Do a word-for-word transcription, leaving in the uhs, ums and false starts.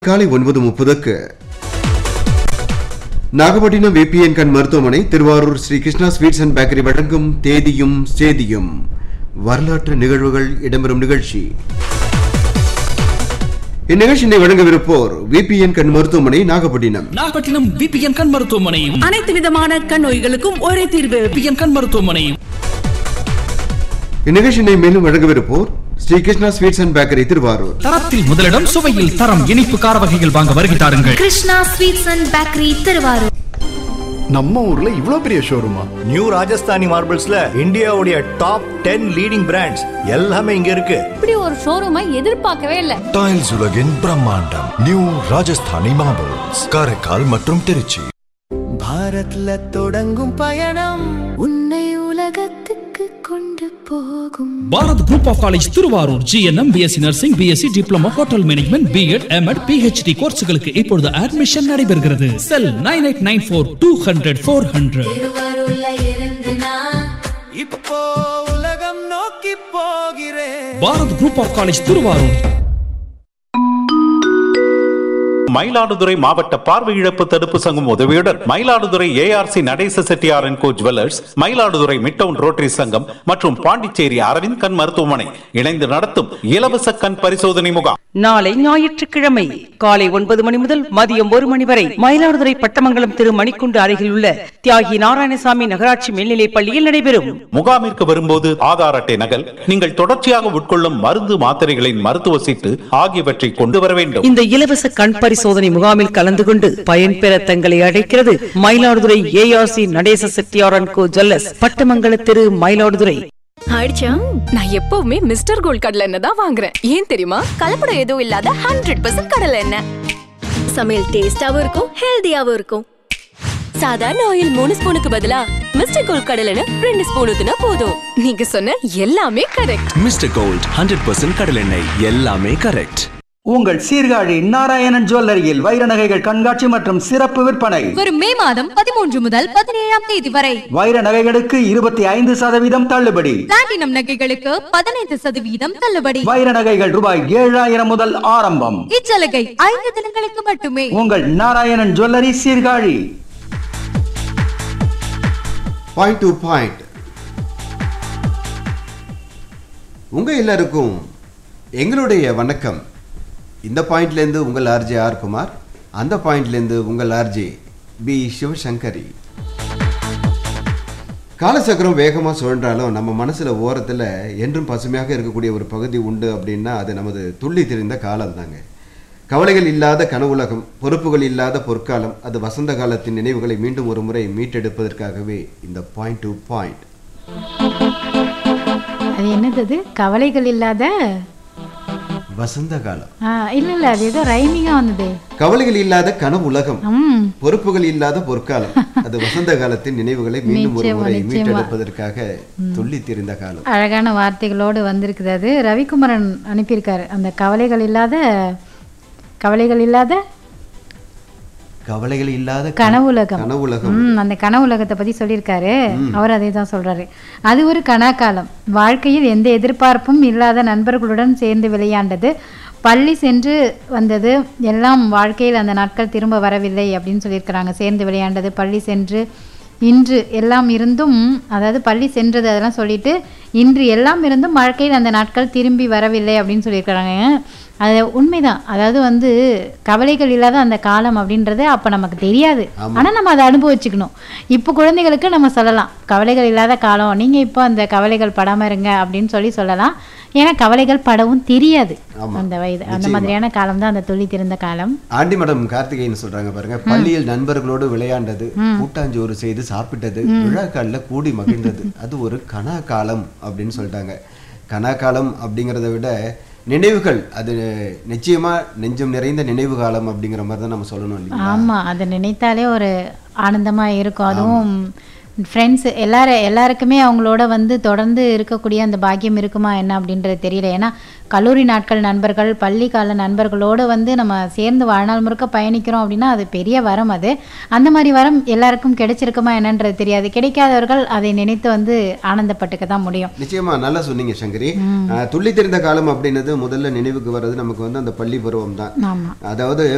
காலை ஒன்பது முப்பதுக்கு நாகப்பட்டினம் விபிஎன் கண் மருத்துவமனை, Thiruvarur Sri Krishna sweets and bakery வழங்கும் தேதியும் சேதியும் வரலாற்று நிகழ்வுகள் இடம்பெறும் நிகழ்ச்சி. இந்நிகழ்ச்சியை வழங்கவிருப்போர் விபிஎன் கண் மருத்துவமனை, நாகப்பட்டினம். நாகப்பட்டினம் விபிஎன் கண் மருத்துவமனை, அனைத்து விதமான கண் நோய்களுக்கும் ஒரே தீர்வு. விபிஎன் கண் மருத்துவமனை. இந்நிகழ்ச்சியை மேலும் வழங்கவிருப்போர் Sri Krishna sweets and bakery, Thiruvarur. தரத்தில் முதலிடம், சுவையில் தரம். இனிப்பு கார வகைகள் வாங்க வருகிறார்கள். Krishna sweets and bakery, Thiruvarur. நம்ம ஊர்ல இவ்ளோ பெரிய ஷோரூமா? நியூ ராஜஸ்தானி மார்பிள்ஸ்ல இந்தியாவுடைய டாப் டென் லீடிங் பிராண்ட்ஸ் எல்லாமே இங்க இருக்கு. இப்படி ஒரு ஷோரூமை எதிர்பார்க்கவே இல்ல. டைல்ஸ் உலகின் பிரம்மாண்டம் நியூ ராஜஸ்தானி மார்பிள்ஸ், காரைக்கால் மற்றும் திருச்சி. பாரத்ல தொடங்கும் பயணம் உன்னை உலகத்துக்கு கொண்டு போகும். Bharat group of college, Thiruvarur. GNM, BSc nursing, BSc diploma, hotel management, BEd, MEd, PhD கோர்ஸ்களுக்கு இப்பொழுது அட்மிஷன் நடைபெறுகிறது. செல் nine eight nine four two hundred four hundred. இப்போ உலகம் நோக்கி போகிறேன். Bharat group of college, Thiruvarur. Mayiladuthurai மாவட்ட பார்வை இழப்பு தடுப்பு சங்கம் உதவியுடன் Mayiladuthurai ARC Natesa Chettiar and go jewellers, Mayiladuthurai midtown rotary சங்கம் மற்றும் பாண்டிச்சேரி அரவிந்த் கண் மருத்துவமனை இணைந்து நடத்தும் இலவச கண் பரிசோதனை முகாம் நாளை ஞாயிற்றுக்கிழமை காலை ஒன்பது மணி முதல் மதியம் ஒரு மணி வரை மயிலாடுதுறை பட்டமங்கலம் திரு மணிக்குண்டு அருகில் உள்ள தியாகி நாராயணசாமி நகராட்சி மேல்நிலைப் பள்ளியில் நடைபெறும். முகாமிற்கு வரும்போது ஆதார் அட்டை நகல், நீங்கள் தொடர்ச்சியாக உட்கொள்ளும் மருந்து மாத்திரைகளின் மருத்துவ சீட்டு ஆகியவற்றை கொண்டு வர வேண்டும். இந்த இலவச கண் பரிசோதனை முகாமில் கலந்து கொண்டு பயன்பெற தங்களை அழைக்கிறது Mayiladuthurai ARC Natesa Chettiar and go jewellers, பட்டமங்கல திரு, மயிலாடுதுறை. ஆயிடுச்சா? நான் எப்பவுமே மிஸ்டர் கோல்ட் கடலை எண்ணெய் தான் வாங்குறேன். ஏன் தெரியுமா? கலப்படம் எதுவும் இல்லாத ஹண்ட்ரட் பர்சன்ட் கடலை எண்ணெய். சமையல் டேஸ்டாவும் இருக்கும், ஹெல்தியாவும் இருக்கும். சாதாரண ஆயில் மூணு ஸ்பூனுக்கு பதிலா மிஸ்டர் கோல்ட் கடலை எண்ணெய் ரெண்டு ஸ்பூன் ஊத்துனா போதும். நீங்க சொன்ன எல்லாமே correct. Mister gold hundred percent கடலெண்ணெய், எல்லாமே கரெக்ட். உங்கள் சீர்காழி நாராயணன் ஜுவல்லரியில் வைர நகைகள் கண்காட்சி மற்றும் சிறப்பு விற்பனை வரும் மே மாதம் பதிமூன்று முதல் பதினேழாம் தேதி வரை. வைர நகைகளுக்கு இருபத்தி ஐந்து சதவீதம் தள்ளுபடி, பிளாட்டினம் நகைகளுக்கு பதினைந்து சதவீதம் தள்ளுபடி. வைர நகைகள் ரூபாய் ஏழாயிரம் முதல் ஆரம்பம். இச்சலுகை ஐந்து தினங்களுக்கு மட்டுமே. உங்கள் Narayanan jewellery, Sirkazhi. Point to point. உங்க எல்லாருக்கும் எங்களுடைய வணக்கம். இந்த பாயிண்ட்லேருந்து உங்கள் ஆர்ஜே ஆர் குமார், அந்த பாயிண்ட்லேருந்து உங்கள் ஆர்ஜே பி சிவசங்கரி. காலசக்கரம் வேகமாக சுழன்றாலும் நம்ம மனசில் ஓரத்தில் என்றும் பசுமையாக இருக்கக்கூடிய ஒரு பகுதி உண்டு அப்படின்னா அது நமது துள்ளி தெரிந்த காலம் தாங்க. கவலைகள் இல்லாத கனவுலகம், பொறுப்புகள் இல்லாத பொற்காலம், அது வசந்த காலத்தின் நினைவுகளை மீண்டும் ஒரு முறை மீட்டெடுப்பதற்காகவே இந்த பாயிண்ட் டு பாயிண்ட். அது என்னது? கவலைகள் இல்லாத வசந்த காலம். இல்ல இல்ல, அது ஏதோ ரைமிங்கா வந்தது. கவலைகள் இல்லாத கனவு உலகம், பொறுப்புகள் இல்லாத பொற்காலம், அது வசந்த காலத்தின் நினைவுகளை மீண்டும் ஒரு முறை மீட்டெடுப்பதற்காக துள்ளி திரிந்த காலம். அழகான வார்த்தைகளோடு வந்திருக்குது. அது ரவிக்குமரன் அனுப்பியிருக்காரு. அந்த கவலைகள் இல்லாத கவலைகள் இல்லாத கவலைகள் இல்லாத கனவுலகம். கனவுலகம். அந்த கனவுலகத்தை பத்தி சொல்லியிருக்காரு. அவர் அதே தான் சொல்றாரு. அது ஒரு கனாக்காலம். வாழ்க்கையில் எந்த எதிர்பார்ப்பும் இல்லாத நண்பர்களுடன் சேர்ந்து விளையாண்டது, பள்ளி சென்று வந்தது எல்லாம். வாழ்க்கையில் அந்த நாட்கள் திரும்ப வரவில்லை அப்படின்னு சொல்லியிருக்கிறாங்க. சேர்ந்து விளையாண்டது, பள்ளி சென்று, இன்று எல்லாம் இருந்தும், அதாவது பள்ளி சென்றது அதெல்லாம் சொல்லிட்டு இன்று எல்லாம் இருந்தும் வாழ்க்கையில் அந்த நாட்கள் திரும்பி வரவில்லை அப்படின்னு சொல்லியிருக்கிறாங்க. அது உண்மைதான். அதாவது வந்து கவலைகள் இல்லாத அந்த காலம் அப்படின்றது அப்போ நமக்கு தெரியாது, ஆனால் நம்ம அதை அனுபவிச்சுக்கணும். இப்போ குழந்தைகளுக்கு நம்ம சொல்லலாம் கவலைகள் இல்லாத காலம், நீங்கள் இப்போ அந்த கவலைகள் படாமல் இருங்க அப்படின்னு சொல்லி சொல்லலாம். ஏன்னா கவலைகள் படவும் தெரியாது அந்த வயது. அந்த மாதிரியான காலம் தான் அந்த துள்ளி திறந்த காலம். ஆண்டி மேடம் கார்த்திகேயன் சொல்றாங்க பாருங்க, பள்ளியில் நண்பர்களோடு விளையாண்டது, கூட்டாஞ்சோறு செய்து சாப்பிட்டது, விழாக்காலில் கூடி மகிழ்ந்தது, அது ஒரு கனா காலம் அப்படின்னு சொல்லிட்டாங்க. கனா காலம் அப்படிங்கிறத விட நினைவுகள், அது நிச்சயமா நெஞ்சம் நிறைந்த நினைவு காலம் அப்படிங்கிற மாதிரி தான் நம்ம சொல்லணும். ஆமா, அதை நினைத்தாலே ஒரு ஆனந்தமா இருக்கும். அதுவும் ஃப்ரெண்ட்ஸ் எல்லாரும் எல்லாருக்குமே அவங்களோட வந்து தொடர்ந்து இருக்கக்கூடிய அந்த பாக்கியம் இருக்குமா என்ன அப்படின்றது தெரியல. ஏன்னா கல்லூரி நாட்கள் நண்பர்கள், பள்ளி கால நண்பர்களோடு வந்து நம்ம சேர்ந்து வாழ்நாள் முழுக்க பயணிக்கிறோம் அப்படின்னா அது பெரிய வரம். அது அந்த மாதிரி வரம் எல்லாருக்கும் கிடைச்சிருக்குமா என்னன்றது தெரியாது. கிடைக்காதவர்கள் அதை நினைத்து வந்து ஆனந்தப்பட்டுக்க தான் முடியும். நிச்சயமா நல்லா சொன்னீங்க சங்கரி. துள்ளி தெரிந்த காலம் அப்படின்னது முதல்ல நினைவுக்கு வர்றது நமக்கு வந்து அந்த பள்ளி பருவம் தான். அதாவது